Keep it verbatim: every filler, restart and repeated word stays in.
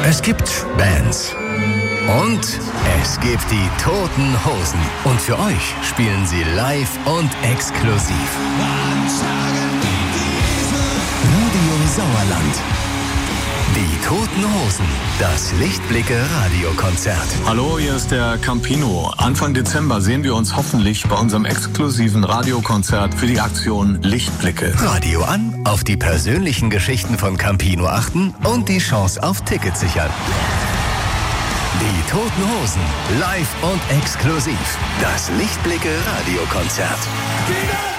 Es gibt Bands. Und es gibt die Toten Hosen. Und für euch spielen sie live und exklusiv. Radio Sauerland. Die Toten Hosen. Das Lichtblicke-Radiokonzert. Hallo, hier ist der Campino. Anfang Dezember sehen wir uns hoffentlich bei unserem exklusiven Radiokonzert für die Aktion Lichtblicke. Radio an, auf die persönlichen Geschichten von Campino achten und die Chance auf Tickets sichern. Die Toten Hosen. Live und exklusiv. Das Lichtblicke-Radiokonzert.